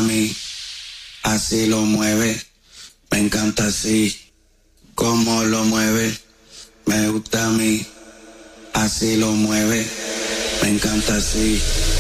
mí, así lo mueve, me encanta así, como lo mueve, me gusta a mí, así lo mueve, me encanta así.